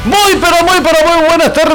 Muy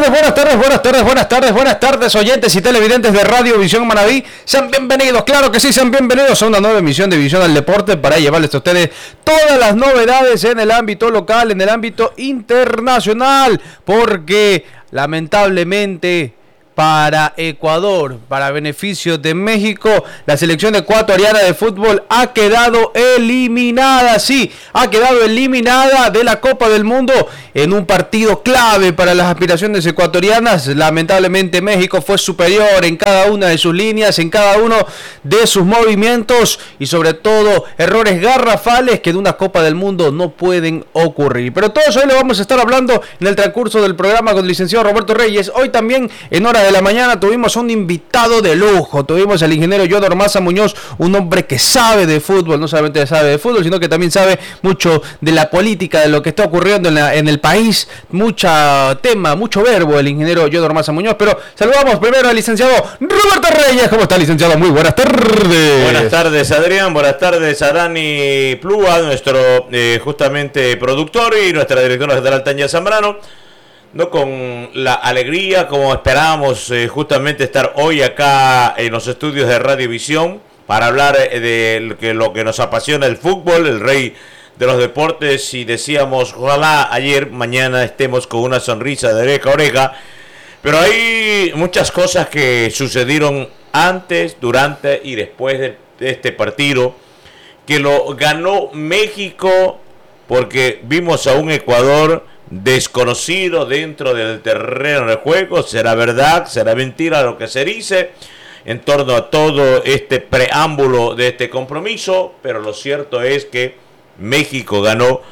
buenas tardes, oyentes y televidentes de Radio Visión Manabí. Sean bienvenidos, claro que sí, sean bienvenidos a una nueva emisión de Visión al Deporte para llevarles a ustedes todas las novedades en el ámbito local, en el ámbito internacional, porque lamentablemente para Ecuador, para beneficio de México, la selección ecuatoriana de fútbol ha quedado eliminada, sí, ha quedado eliminada de la Copa del Mundo en un partido clave para las aspiraciones ecuatorianas. Lamentablemente México fue superior en cada una de sus líneas, en cada uno de sus movimientos y sobre todo errores garrafales que en una Copa del Mundo no pueden ocurrir. Pero todo eso hoy lo vamos a estar hablando en el transcurso del programa con el licenciado Roberto Reyes. Hoy también en hora de la mañana tuvimos un invitado de lujo, tuvimos al ingeniero Yodor Maza Muñoz, un hombre que sabe de fútbol, no solamente sabe de fútbol, sino que también sabe mucho de la política, de lo que está ocurriendo en el país, mucho tema, mucho verbo el ingeniero Yodor Maza Muñoz. Pero saludamos primero al licenciado Roberto Reyes. ¿Cómo está, licenciado? Muy buenas tardes. Buenas tardes, Adrián, buenas tardes a Dani Plúa, nuestro justamente productor, y nuestra directora general Tania Zambrano. No con la alegría como esperábamos justamente estar hoy acá en los estudios de Radiovisión para hablar de lo que nos apasiona, el fútbol, el rey de los deportes, y decíamos ojalá mañana estemos con una sonrisa de oreja a oreja, pero hay muchas cosas que sucedieron antes, durante y después de este partido que lo ganó México, porque vimos a un Ecuador desconocido dentro del terreno de juego. Será verdad, será mentira lo que se dice en torno a todo este preámbulo de este compromiso, pero lo cierto es que México ganó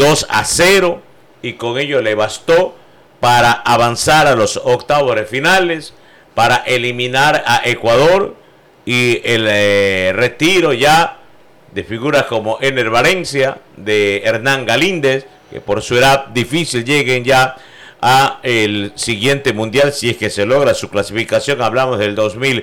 2-0 y con ello le bastó para avanzar a los octavos de finales, para eliminar a Ecuador, y el retiro ya de figuras como Ener Valencia, de Hernán Galíndez, que por su edad difícil lleguen ya a el siguiente mundial, si es que se logra su clasificación. Hablamos del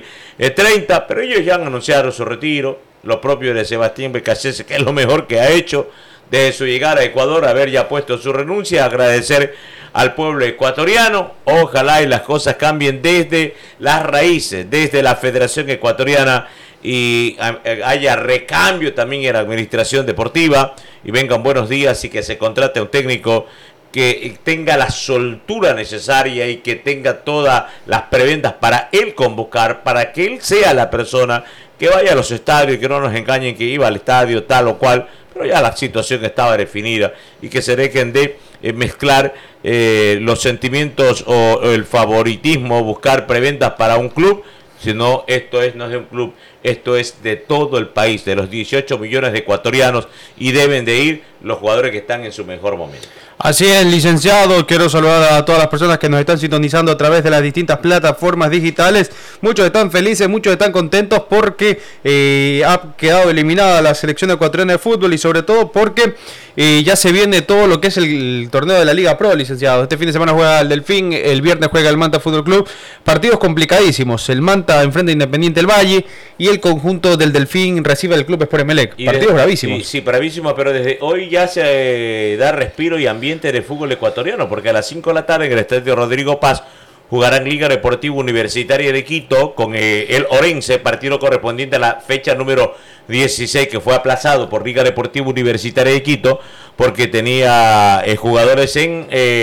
2030, pero ellos ya han anunciado su retiro. Lo propio de Sebastián Becasese, que es lo mejor que ha hecho desde su llegada a Ecuador, haber ya puesto su renuncia, agradecer al pueblo ecuatoriano. Ojalá y las cosas cambien desde las raíces, desde la Federación Ecuatoriana, y haya recambio también en la administración deportiva y vengan buenos días, y que se contrate a un técnico que tenga la soltura necesaria y que tenga todas las preventas para él convocar, para que él sea la persona que vaya a los estadios, y que no nos engañen que iba al estadio tal o cual, pero ya la situación estaba definida, y que se dejen de mezclar los sentimientos o el favoritismo, buscar preventas para un club, sino esto no es de un club, esto es de todo el país, de los 18 millones de ecuatorianos, y deben de ir los jugadores que están en su mejor momento. Así es, licenciado. Quiero saludar a todas las personas que nos están sintonizando a través de las distintas plataformas digitales. Muchos están felices, muchos están contentos porque ha quedado eliminada la selección ecuatoriana de fútbol, y sobre todo porque ya se viene todo lo que es el torneo de la Liga Pro, licenciado. Este fin de semana juega el Delfín, el viernes juega el Manta Fútbol Club. Partidos complicadísimos. El Manta enfrenta a Independiente del Valle y el conjunto del Delfín recibe al Club Sport Emelec. Partidos bravísimos. Sí, bravísimos, pero desde hoy ya se da respiro y ambiente de fútbol ecuatoriano, porque a las 5 de la tarde en el estadio Rodrigo Paz jugarán Liga Deportiva Universitaria de Quito con el Orense, partido correspondiente a la fecha número 16, que fue aplazado por Liga Deportiva Universitaria de Quito porque tenía jugadores en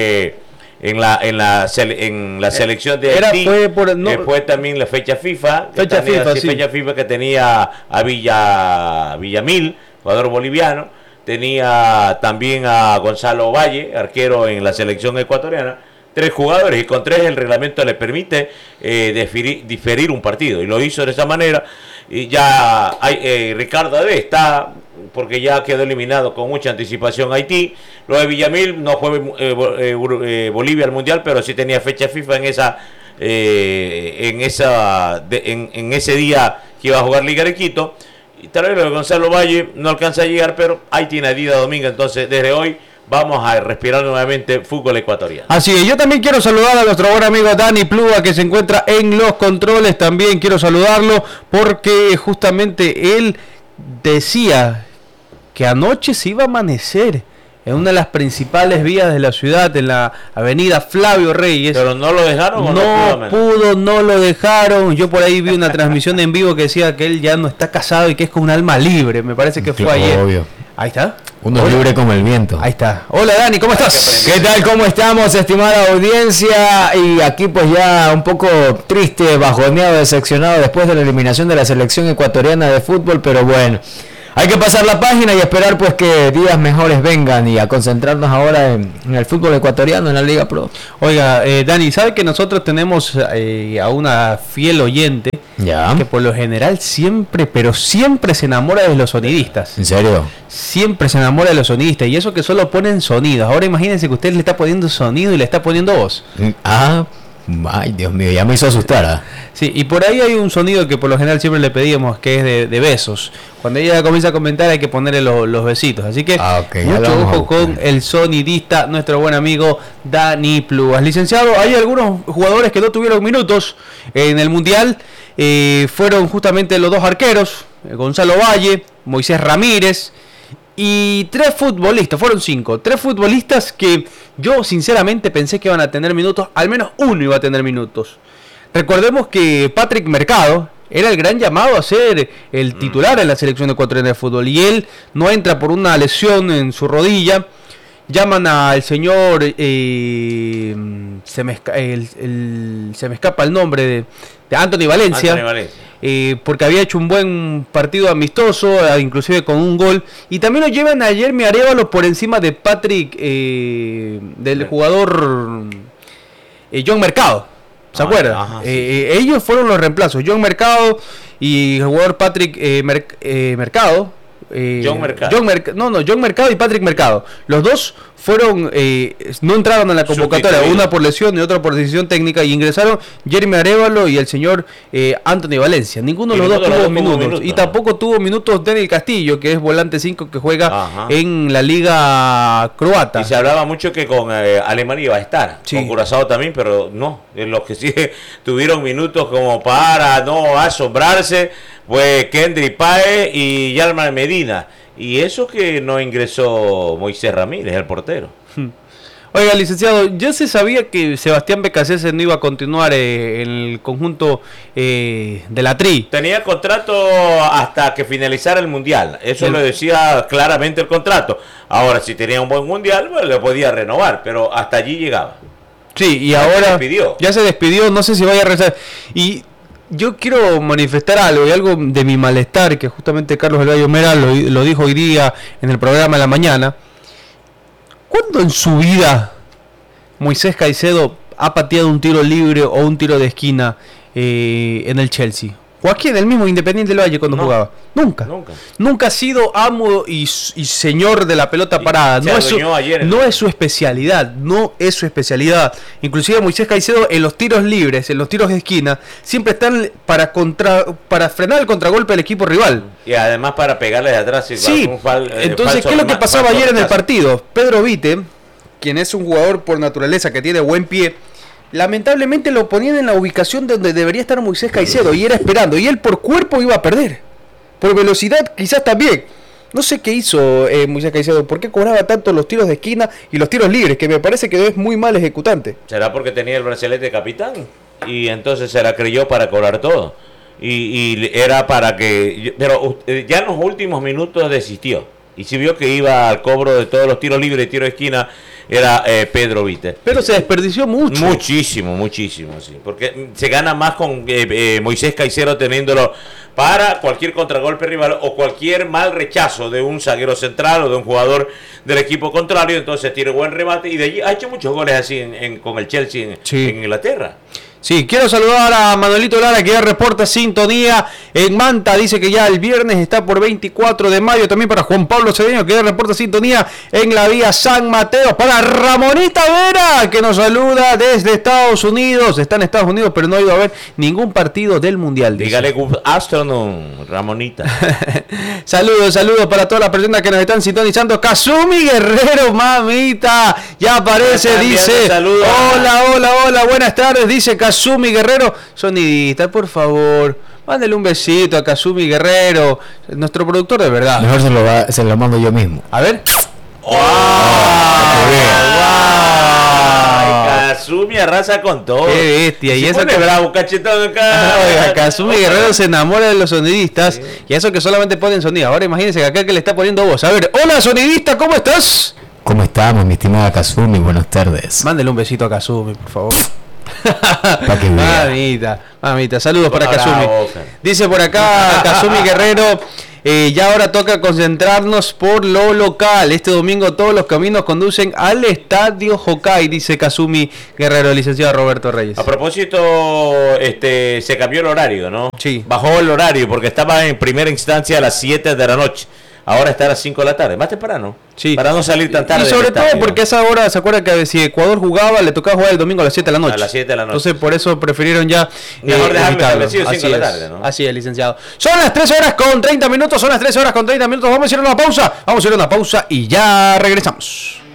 la selección de Haití. Después también la fecha FIFA, fecha FIFA que tenía a Villamil, jugador boliviano. Tenía también a Gonzalo Valle, arquero en la selección ecuatoriana. 3 jugadores, y con 3 el reglamento le permite diferir un partido, y lo hizo de esa manera. Y ya hay Ricardo Ade está, porque ya quedó eliminado con mucha anticipación Haití. Lo de Villamil no fue Bolivia al mundial, pero sí tenía fecha FIFA en ese día que iba a jugar Liga de Quito. Y tal vez lo de Gonzalo Valle no alcanza a llegar, pero ahí tiene Dida Domingo. Entonces desde hoy vamos a respirar nuevamente fútbol ecuatoriano. Así es, yo también quiero saludar a nuestro buen amigo Dani Plúa, que se encuentra en los controles. También quiero saludarlo porque justamente él decía que anoche se iba a amanecer en una de las principales vías de la ciudad, en la avenida Flavio Reyes. ¿Pero no lo dejaron o no lo dejaron? Yo por ahí vi una transmisión en vivo que decía que él ya no está casado y que es con un alma libre, me parece que fue ayer. Obvio. Ahí está. Uno es libre como el viento. Ahí está. Hola Dani, ¿cómo estás? ¿Qué tal? ¿Cómo estamos, estimada audiencia? Y aquí pues ya un poco triste, bajoneado, decepcionado después de la eliminación de la selección ecuatoriana de fútbol, pero bueno, hay que pasar la página y esperar pues que días mejores vengan y a concentrarnos ahora en el fútbol ecuatoriano, en la Liga Pro. Oiga, Dani, ¿sabe que nosotros tenemos a una fiel oyente que por lo general siempre, pero siempre se enamora de los sonidistas? ¿En serio? Siempre se enamora de los sonidistas y eso que solo ponen sonidos. Ahora imagínense que usted le está poniendo sonido y le está poniendo voz. Ay, Dios mío, ya me hizo asustar. Sí, y por ahí hay un sonido que por lo general siempre le pedíamos, que es de besos. Cuando ella comienza a comentar hay que ponerle los besitos. Así que mucho ojo con el sonidista, nuestro buen amigo Dani Pluas. Licenciado, hay algunos jugadores que no tuvieron minutos en el Mundial. Fueron justamente los dos arqueros, Gonzalo Valle, Moisés Ramírez y 3 futbolistas, fueron 5, 3 futbolistas que yo sinceramente pensé que iban a tener minutos, al menos uno iba a tener minutos. Recordemos que Patrick Mercado era el gran llamado a ser el titular en la selección ecuatoriana de fútbol y él no entra por una lesión en su rodilla. Llaman al señor, se me escapa el nombre de Anthony Valencia. Porque había hecho un buen partido amistoso, inclusive con un gol, y también lo llevan a Jeremy Arévalo por encima de Patrick, del jugador John Mercado, ¿se acuerdan? Sí. Ellos fueron los reemplazos, John Mercado y el jugador Patrick Mercado. John Mercado y Patrick Mercado. Los dos fueron, no entraron en la convocatoria, una por lesión y otra por decisión técnica, y ingresaron Jeremy Arévalo y el señor Anthony Valencia. Ninguno de los dos tuvo minutos. Y tampoco tuvo minutos Daniel Castillo, que es volante 5 que juega en la liga croata. Y se hablaba mucho que con Alemania iba a estar, con Curazao también, pero no. Los que sí tuvieron minutos como para no asombrarse fue Kendry Páez y Yalmar Medina. Y eso que no ingresó Moisés Ramírez, el portero. Oiga, licenciado, ya se sabía que Sebastián Becasese no iba a continuar en el conjunto de la Tri. Tenía contrato hasta que finalizara el Mundial. Eso lo decía claramente el contrato. Ahora, si tenía un buen Mundial, pues le podía renovar, pero hasta allí llegaba. Sí, y ahora ya se despidió, no sé si vaya a regresar. Y yo quiero manifestar algo, y algo de mi malestar, que justamente Carlos El Valle Mera lo dijo hoy día en el programa de la mañana. ¿Cuándo en su vida Moisés Caicedo ha pateado un tiro libre o un tiro de esquina en el Chelsea? O aquí en el mismo Independiente del Valle cuando jugaba. Nunca ha sido amo y señor de la pelota parada. No es su especialidad. Inclusive Moisés Caicedo en los tiros libres, en los tiros de esquina, siempre están para frenar el contragolpe del equipo rival. Y además para pegarle de atrás. Entonces, ¿qué es lo que pasaba ayer en el partido? Pedro Vite, quien es un jugador por naturaleza que tiene buen pie, lamentablemente lo ponían en la ubicación donde debería estar Moisés Caicedo y era esperando, y él por cuerpo iba a perder, por velocidad quizás también. No sé qué hizo Moisés Caicedo, por qué cobraba tanto los tiros de esquina y los tiros libres, que me parece que es muy mal ejecutante. ¿Será porque tenía el brazalete de capitán? Y entonces se la creyó para cobrar todo. Y era para que... Pero ya en los últimos minutos desistió. Y si vio que iba al cobro de todos los tiros libres y tiros de esquina, era Pedro Vite. Pero se desperdició mucho. Muchísimo, sí. Porque se gana más con Moisés Caicedo teniéndolo para cualquier contragolpe rival o cualquier mal rechazo de un zaguero central o de un jugador del equipo contrario. Entonces tiene buen remate y de allí ha hecho muchos goles así con el Chelsea en Inglaterra. Sí, quiero saludar a Manuelito Lara, que ya reporta sintonía en Manta. Dice que ya el viernes está por 24 de mayo. También para Juan Pablo Cedeño, que ya reporta sintonía en la vía San Mateo. Para Ramonita Vera, que nos saluda desde Estados Unidos. Está en Estados Unidos, pero no ha ido a ver ningún partido del Mundial. Dígale good afternoon, Ramonita. Saludos para todas las personas que nos están sintonizando. Kazumi Guerrero, mamita, ya aparece, dice. Hola, buenas tardes, dice Kazumi Guerrero. Sonidista, por favor, mándele un besito a Kazumi Guerrero, nuestro productor de verdad. Mejor se lo mando yo mismo. A ver. Kazumi arrasa con todo. Qué bestia. Y eso que bravo, cachetón acá. Oiga, Kazumi Guerrero se enamora de los sonidistas y eso que solamente ponen sonido. Ahora imagínense que acá que le está poniendo voz. A ver, hola sonidista, ¿cómo estás? ¿Cómo estamos, mi estimada Kazumi? Buenas tardes. Mándele un besito a Kazumi, por favor. Pa' que vea. Mamita, saludos para Con Kazumi. boca. Dice por acá Kazumi Guerrero, ya ahora toca concentrarnos por lo local. Este domingo todos los caminos conducen al Estadio Hokai, dice Kazumi Guerrero, licenciado Roberto Reyes. A propósito, se cambió el horario, ¿no? Sí. Bajó el horario porque estaba en primera instancia a las 7 de la noche. Ahora está a las 5 de la tarde, más temprano. Sí. Para no salir tan tarde. Y sobre del todo estadio. porque a esa hora, ¿se acuerda que si Ecuador jugaba, le tocaba jugar el domingo a las 7 de la noche? A las 7 de la noche. Entonces por eso prefirieron ya Mejor dejarlo evitarlo. establecido 5 de la Así tarde, es, ¿no? así es, licenciado. Son las 3 horas con 30 minutos, Vamos a ir a una pausa y ya regresamos.